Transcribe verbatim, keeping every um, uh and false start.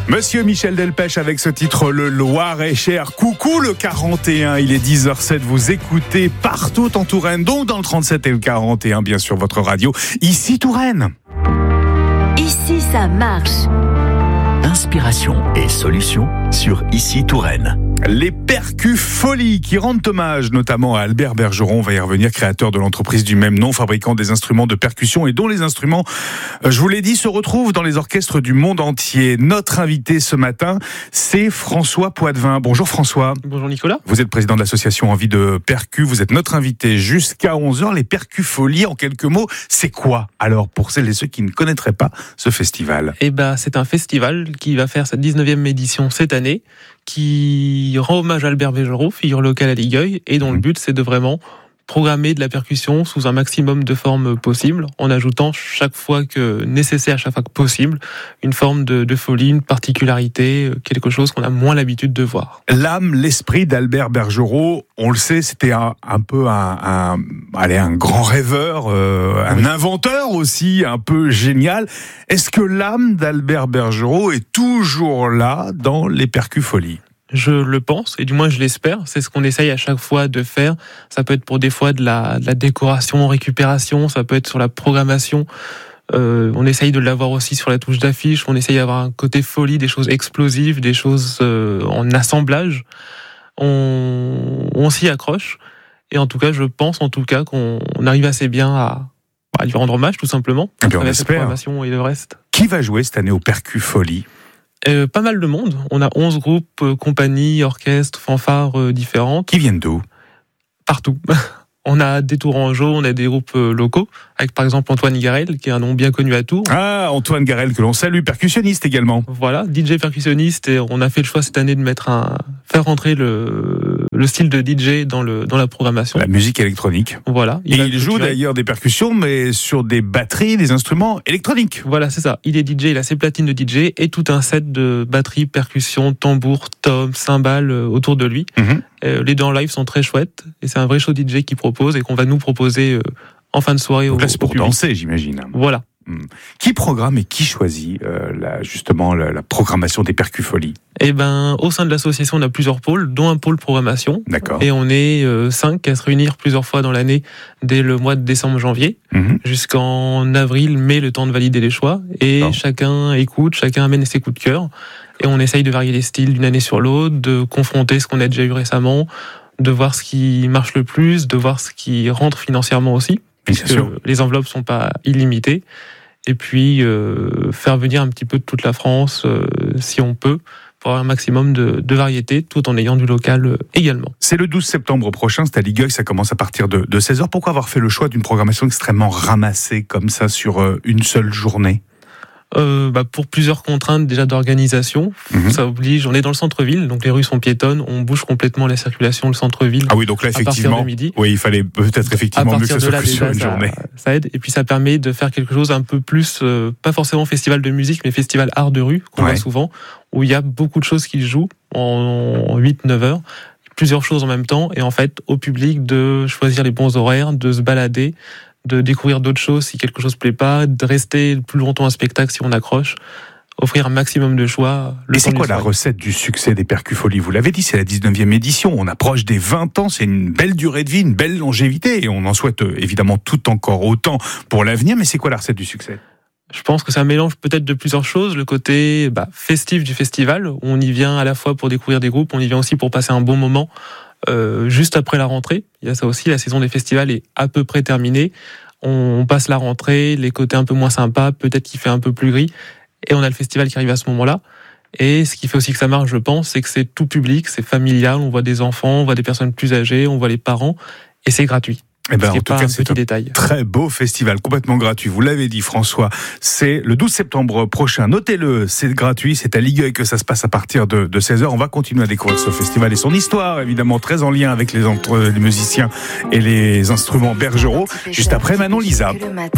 Monsieur Michel Delpech avec ce titre Le Loir-et-Cher. Coucou le quarante et un, il est dix heures zéro sept, vous écoutez partout en Touraine, donc dans le trente-sept et le quarante et un, bien sûr, votre radio, ici Touraine. Ici ça marche. Inspiration et solutions sur Ici Touraine. Les Percufolies qui rendent hommage notamment à Albert Bergeron, on va y revenir, créateur de l'entreprise du même nom, fabricant des instruments de percussion et dont les instruments, je vous l'ai dit, se retrouvent dans les orchestres du monde entier. Notre invité ce matin, c'est François Poitvin. Bonjour François. Bonjour Nicolas. Vous êtes président de l'association Envie de Percu, vous êtes notre invité jusqu'à onze heures. Les Percufolies, en quelques mots, c'est quoi alors pour celles et ceux qui ne connaîtraient pas ce festival? Eh ben, c'est un festival qui va faire sa dix-neuvième édition cette année, qui rend hommage à Albert Bergeron, figure locale à Ligueuil, et dont le but c'est de vraiment programmer de la percussion sous un maximum de formes possibles, en ajoutant chaque fois que nécessaire, chaque fois que possible, une forme de, de folie, une particularité, quelque chose qu'on a moins l'habitude de voir. L'âme, l'esprit d'Albert Bergeron, on le sait, c'était un, un peu un, un, allez, un grand rêveur, euh, un oui. inventeur aussi, un peu génial. Est-ce que l'âme d'Albert Bergeron est toujours là dans les Percufolies ? Je le pense, et du moins je l'espère. C'est ce qu'on essaye à chaque fois de faire. Ça peut être pour des fois de la, de la décoration, récupération, ça peut être sur la programmation. Euh, on essaye de l'avoir aussi sur la touche d'affiche. On essaye d'avoir un côté folie, des choses explosives, des choses euh, en assemblage. On, on s'y accroche. Et en tout cas, je pense en tout cas qu'on on arrive assez bien à, à lui rendre hommage, tout simplement. Et bien on espère. La programmation et le reste. Qui va jouer cette année aux Percufolies ? Euh, pas mal de monde. On a onze groupes, euh, compagnies, orchestres, fanfares euh, différentes. Qui viennent d'où ? Partout. On a des Tourangeaux, on a des groupes euh, locaux, avec par exemple Antoine Garel, qui est un nom bien connu à Tours. Ah, Antoine Garel, que l'on salue, percussionniste également. Voilà, D J percussionniste, et on a fait le choix cette année de mettre un, faire rentrer le, le style de D J dans le, dans la programmation. La musique électronique. Voilà. Il et il joue d'ailleurs des percussions, mais sur des batteries, des instruments électroniques. Voilà, c'est ça. Il est D J, il a ses platines de D J et tout un set de batteries, percussions, tambours, toms, cymbales euh, autour de lui. Mm-hmm. Euh, les deux en live sont très chouettes, et c'est un vrai show D J qui propose et qu'on va nous proposer euh, en fin de soirée. Donc au, là, c'est pour au danser, j'imagine. Voilà. Hum. Qui programme et qui choisit euh, la, justement la, la programmation des Percufolies ? Eh ben, au sein de l'association, on a plusieurs pôles, dont un pôle programmation. D'accord. Et on est euh, cinq à se réunir plusieurs fois dans l'année, dès le mois de décembre-janvier, mmh. jusqu'en avril-mai, le temps de valider les choix. Et non. chacun écoute, chacun amène ses coups de cœur. Et on essaye de varier les styles d'une année sur l'autre, de confronter ce qu'on a déjà eu récemment, de voir ce qui marche le plus, de voir ce qui rentre financièrement aussi, puisque les enveloppes sont pas illimitées. Et puis euh, faire venir un petit peu de toute la France, euh, si on peut, pour avoir un maximum de, de variété, tout en ayant du local euh, également. C'est le douze septembre prochain, c'est à Ligueuil, ça commence à partir de, de seize heures. Pourquoi avoir fait le choix d'une programmation extrêmement ramassée comme ça sur euh, une seule journée ? Euh, bah pour plusieurs contraintes déjà d'organisation, mmh. ça oblige. On est dans le centre-ville, donc les rues sont piétonnes, on bouge complètement la circulation, le centre-ville. Ah oui, donc là effectivement, midi. Oui, il fallait peut-être effectivement mieux que ça soit plus sur une ça, journée. Ça aide, et puis ça permet de faire quelque chose un peu plus, euh, pas forcément festival de musique, mais festival art de rue qu'on ouais. voit souvent, où il y a beaucoup de choses qui se jouent en huit neuf heures. Plusieurs choses en même temps, et en fait au public de choisir les bons horaires, de se balader, de découvrir d'autres choses si quelque chose plaît pas, de rester plus longtemps à un spectacle si on accroche, offrir un maximum de choix. Et c'est quoi la recette du succès des Percufolies ? Vous l'avez dit, c'est la dix-neuvième édition, on approche des vingt ans, c'est une belle durée de vie, une belle longévité, et on en souhaite évidemment tout encore autant pour l'avenir, mais c'est quoi la recette du succès ? Je pense que ça mélange peut-être de plusieurs choses, le côté bah, festif du festival, où on y vient à la fois pour découvrir des groupes, on y vient aussi pour passer un bon moment, Euh, juste après la rentrée. Il y a ça aussi, la saison des festivals est à peu près terminée. On passe la rentrée, les côtés un peu moins sympas, peut-être qu'il fait un peu plus gris, et on a le festival qui arrive à ce moment-là. Et ce qui fait aussi que ça marche, je pense, c'est que c'est tout public, c'est familial, on voit des enfants, on voit des personnes plus âgées, on voit les parents, et c'est gratuit. Eh ben, en tout cas, c'est un détail. Très beau festival, complètement gratuit. Vous l'avez dit, François. C'est le douze septembre prochain. Notez-le, c'est gratuit. C'est à Ligueuil que ça se passe à partir de, de seize heures. On va continuer à découvrir ce festival et son histoire, évidemment, très en lien avec les, entre, les musiciens et les instruments Bergeron. Juste après, Manon Lisa.